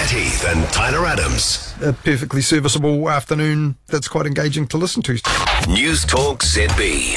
Matt Heath and Tyler Adams. A perfectly serviceable afternoon that's quite engaging to listen to. News Talk ZB.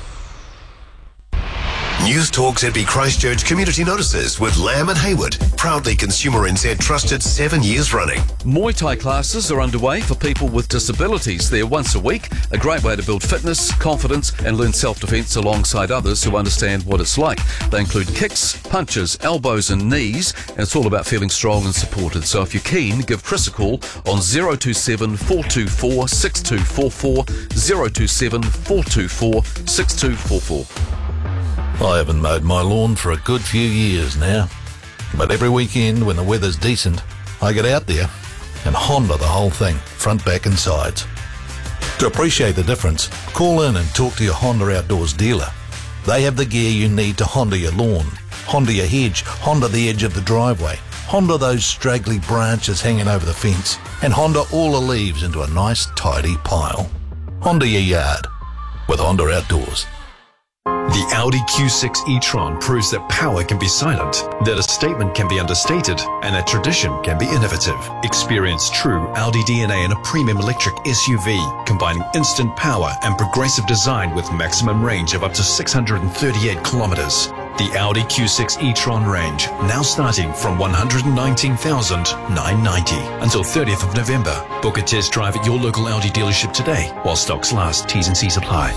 News Talk ZB Christchurch Community Notices with Lamb and Hayward. Proudly Consumer NZ trusted 7 years running. Muay Thai classes are underway for people with disabilities. They're once a week, a great way to build fitness, confidence and learn self-defense alongside others who understand what it's like. They include kicks, punches, elbows and knees, and it's all about feeling strong and supported. So if you're keen, give Chris a call on 027 424 6244, 027 424 6244. I haven't mowed my lawn for a good few years now, but every weekend when the weather's decent, I get out there and Honda the whole thing, front, back and sides. To appreciate the difference, call in and talk to your Honda Outdoors dealer. They have the gear you need to Honda your lawn, Honda your hedge, Honda the edge of the driveway, Honda those straggly branches hanging over the fence, and Honda all the leaves into a nice tidy pile. Honda your yard with Honda Outdoors. The Audi Q6 e-tron proves that power can be silent, that a statement can be understated, and that tradition can be innovative. Experience true Audi DNA in a premium electric SUV, combining instant power and progressive design with maximum range of up to 638 kilometers. The Audi Q6 e-tron range, now starting from $119,990 until 30th of November. Book a test drive at your local Audi dealership today, while stocks last. T's and C's apply.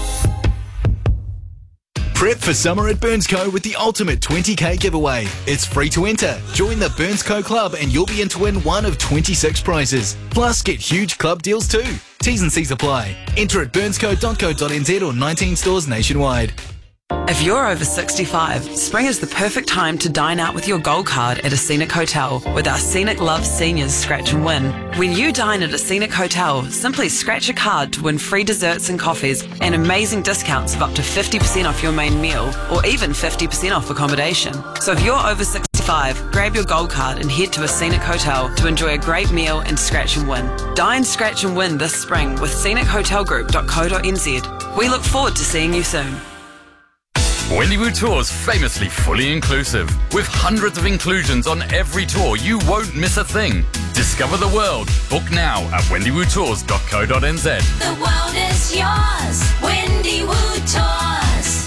Prep for summer at Burnsco with the ultimate 20k giveaway. It's free to enter. Join the Burnsco Club and you'll be in to win one of 26 prizes. Plus, get huge club deals too. T's and C's apply. Enter at burnsco.co.nz or 19 stores nationwide. If you're over 65, spring is the perfect time to dine out with your Gold Card at a Scenic Hotel with our Scenic Love Seniors Scratch and Win. When you dine at a Scenic Hotel, simply scratch a card to win free desserts and coffees and amazing discounts of up to 50% off your main meal or even 50% off accommodation. So if you're over 65, grab your Gold Card and head to a Scenic Hotel to enjoy a great meal and scratch and win. Dine, scratch and win this spring with scenichotelgroup.co.nz. We look forward to seeing you soon. Wendywoo Tours, famously fully inclusive. With hundreds of inclusions on every tour, you won't miss a thing. Discover the world. Book now at wendywoodtours.co.nz. The world is yours. Wendywoo Tours.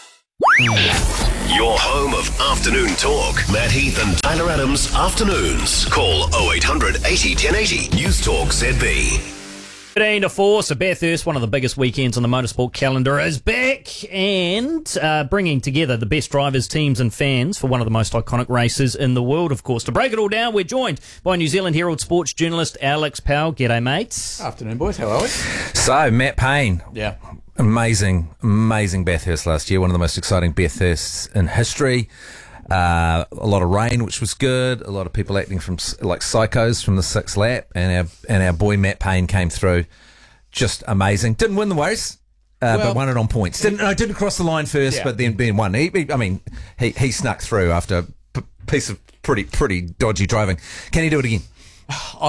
Your home of afternoon talk. Matt Heath and Tyler Adams afternoons. Call 0800 80 1080. News Talk ZB. 13 to 4, so Bathurst, one of the biggest weekends on the motorsport calendar, is back and bringing together the best drivers, teams and fans for one of the most iconic races in the world, of course. To break it all down, we're joined by New Zealand Herald sports journalist Alex Powell. G'day, mates. Afternoon, boys. How are we? So, Matt Payne. Yeah. Amazing Bathurst last year. One of the most exciting Bathursts in history. A lot of rain, which was good. A lot of people acting from like psychos from the sixth lap, and our boy Matt Payne came through, just amazing. Didn't win the race, but won it on points. Didn't cross the line first, but then won. He snuck through after a piece of pretty dodgy driving. Can he do it again?